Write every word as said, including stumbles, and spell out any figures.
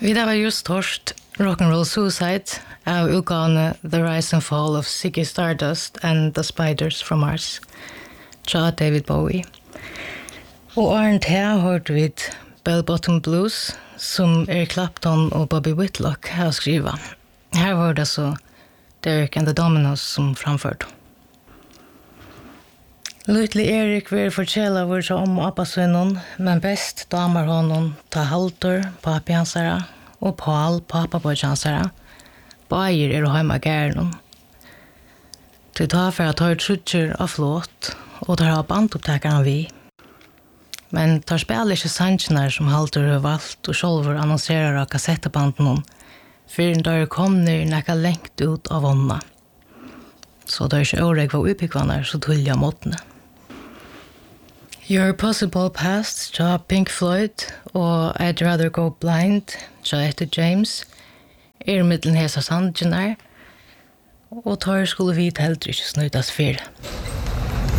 Vi där var just torst Rock'n'Roll Suicide av utgående The Rise and Fall of Ziggy Stardust and the Spiders from Mars. Tja David Bowie. Og åren til hørte vi Bell Bottom Blues som Eric Clapton og Bobby Whitlock har skrivet. Her var det så Derek and the Dominos som framførte. Lutli Erik vil fortelle hvor så om appasønnen, men best damer honom ta Haltor, papi hansara, og Paul, pappa på hansara. Bajer er å heima gærnon. Til ta for at har trutcher av flåt, og tar av bandopptakerne vi. Men tar spiller ikke sannsjoner som Haltor har valgt, og sjolver annonserer av kassettebanden før der kom ned nekka lengt ut av ånda. Så det er ikke åreg var uppikvannar så tullja måttene. Your Possible Past, tja Pink Floyd, og I'd Rather Go Blind, tja etter James, er middelen hesa sandjenar, og tar skulle vi heldre ikke snutas fyrre.